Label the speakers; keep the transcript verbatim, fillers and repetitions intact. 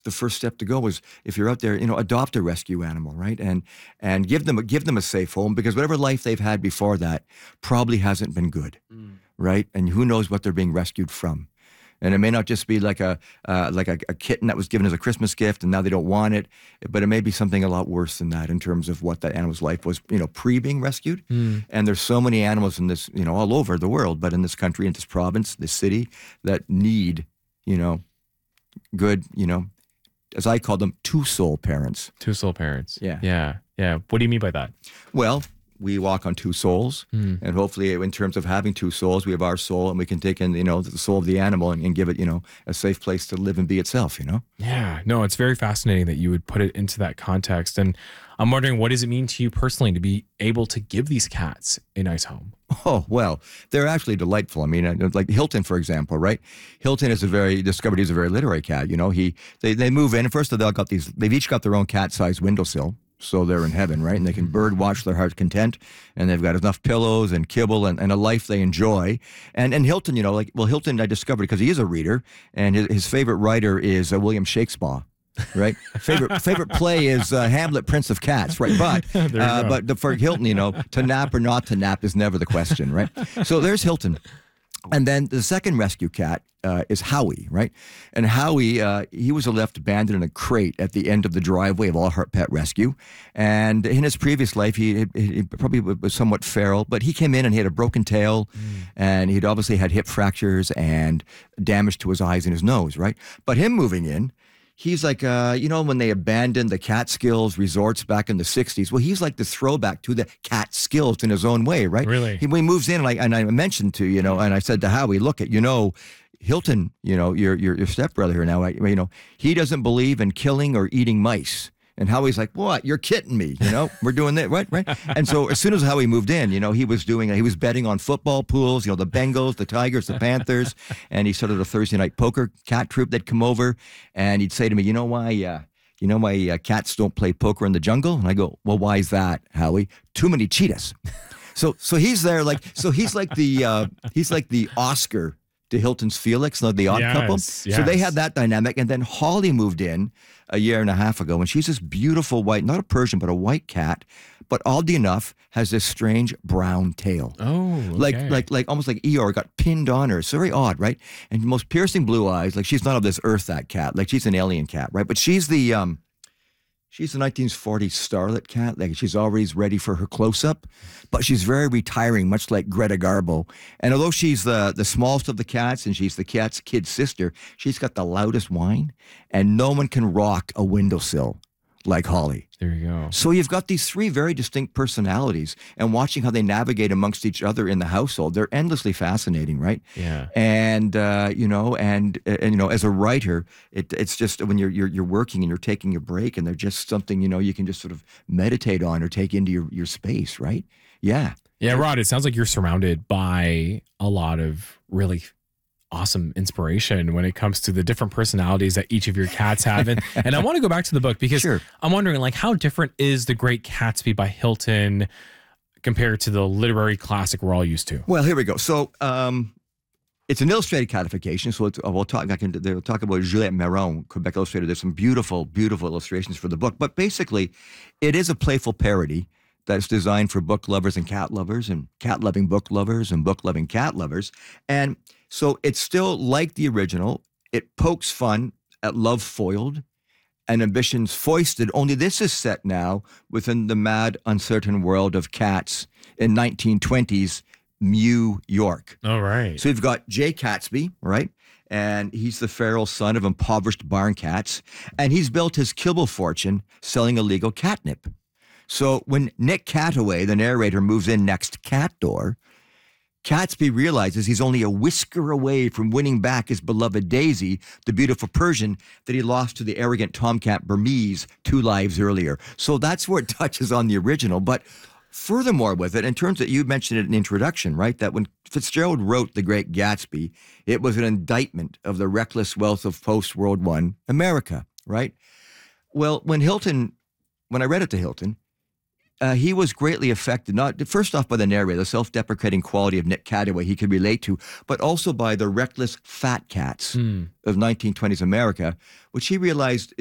Speaker 1: the first step to go is, if you're out there, you know, adopt a rescue animal, right? And and give them give them a safe home, because whatever life they've had before that probably hasn't been good, mm. right? And who knows what they're being rescued from. And it may not just be like a uh, like a, a kitten that was given as a Christmas gift and now they don't want it, but it may be something a lot worse than that in terms of what that animal's life was, you know, pre being rescued. Mm. And there's so many animals in this, you know, all over the world, but in this country, in this province, this city, that need, you know, good, you know, as I call them, two-soul parents.
Speaker 2: Two-soul parents.
Speaker 1: Yeah.
Speaker 2: Yeah. Yeah. What do you mean by that?
Speaker 1: Well, we walk on two souls, mm. and hopefully in terms of having two souls, we have our soul, and we can take in, you know, the soul of the animal and, and give it, you know, a safe place to live and be itself, you know?
Speaker 2: Yeah, no, it's very fascinating that you would put it into that context. And I'm wondering, what does it mean to you personally to be able to give these cats a nice home?
Speaker 1: Oh, well, they're actually delightful. I mean, like Hilton, for example, right? Hilton is a very, discovered he's a very literary cat, you know? He, they, they move in, and first they've got these, they've each got their own cat-sized windowsill. So they're in heaven, right? And they can bird watch their heart's content, and they've got enough pillows and kibble and, and a life they enjoy. And and Hilton, you know, like, well, Hilton I discovered because he is a reader, and his, his favorite writer is uh, William Shakespeare, right? favorite favorite play is uh, Hamlet, Prince of Cats, right? But uh, but the, for Hilton, you know, to nap or not to nap is never the question, right? So there's Hilton. And then the second rescue cat uh, is Howie, right? And Howie, uh, he was left abandoned in a crate at the end of the driveway of All Heart Pet Rescue. And in his previous life, he, he, he probably was somewhat feral, but he came in and he had a broken tail, mm. and he'd obviously had hip fractures and damage to his eyes and his nose, right? But him moving in, he's like, uh, you know, when they abandoned the Catskills resorts back in the sixties, well, he's like the throwback to the Catskills in his own way, right?
Speaker 2: Really?
Speaker 1: He, when he moves in, and I, and I mentioned to, you know, and I said to Howie, look, at, you know, Hilton, you know, your, your, your stepbrother here now, I, you know, he doesn't believe in killing or eating mice. And Howie's like, what? You're kidding me, you know? We're doing that, right? Right? And so as soon as Howie moved in, you know, he was doing, he was betting on football pools, you know, the Bengals, the Tigers, the Panthers, and he started a Thursday night poker cat troupe that'd come over, and he'd say to me, you know why, uh, you know why uh, cats don't play poker in the jungle? And I go, well, why is that, Howie? Too many cheetahs. So, so he's there, like, so he's like the, uh, he's like the Oscar to Hilton's Felix, like the Odd
Speaker 2: yes,
Speaker 1: Couple.
Speaker 2: Yes.
Speaker 1: So they had that dynamic. And then Holly moved in a year and a half ago, and she's this beautiful white, not a Persian, but a white cat, but oddly enough, has this strange brown tail.
Speaker 2: Oh, okay.
Speaker 1: Like, like, like almost like Eeyore got pinned on her. It's very odd, right? And most piercing blue eyes. Like, she's not of this earth, that cat. Like, she's an alien cat, right? But she's the, um, she's the nineteen forties starlet cat. Like, she's always ready for her close-up, but she's very retiring, much like Greta Garbo. And although she's the, the smallest of the cats, and she's the cat's kid sister, she's got the loudest whine, and no one can rock a windowsill like Holly.
Speaker 2: There you go.
Speaker 1: So you've got these three very distinct personalities, and watching how they navigate amongst each other in the household, they're endlessly fascinating, right?
Speaker 2: Yeah.
Speaker 1: And uh, you know, and and you know, as a writer, it, it's just when you're you're you're working and you're taking a break, and they're just something, you know, you can just sort of meditate on or take into your your space, right? Yeah.
Speaker 2: Yeah, Rod, it sounds like you're surrounded by a lot of really awesome inspiration when it comes to the different personalities that each of your cats have. And, and I want to go back to the book because
Speaker 1: Sure.
Speaker 2: I'm wondering, like, how different is The Great Gatsby by Hilton compared to the literary classic we're all used to?
Speaker 1: Well, here we go. So um, it's an illustrated codification. So it's, we'll talk. I can. They'll talk about Juliette Meron, Quebec Illustrated. There's some beautiful, beautiful illustrations for the book. But basically, it is a playful parody that's designed for book lovers and cat lovers, and cat-loving book lovers and book-loving cat lovers. And so it's still like the original. It pokes fun at love foiled and ambitions foisted, only this is set now within the mad, uncertain world of cats in nineteen twenties New York.
Speaker 2: All right.
Speaker 1: So you've got Jay Gatsby, right? And he's the feral son of impoverished barn cats, and he's built his kibble fortune selling illegal catnip. So when Nick Cataway, the narrator, moves in next cat door, Gatsby realizes he's only a whisker away from winning back his beloved Daisy, the beautiful Persian that he lost to the arrogant tomcat Burmese two lives earlier. So that's where it touches on the original. But furthermore with it, in terms that you mentioned it in the introduction, right, that when Fitzgerald wrote The Great Gatsby, it was an indictment of the reckless wealth of post-World War America, right? Well, when Hilton, when I read it to Hilton, uh, he was greatly affected, not first off by the narrator, the self-deprecating quality of Nick Carraway he could relate to, but also by the reckless fat cats
Speaker 2: Mm.
Speaker 1: of nineteen twenties America, which he realized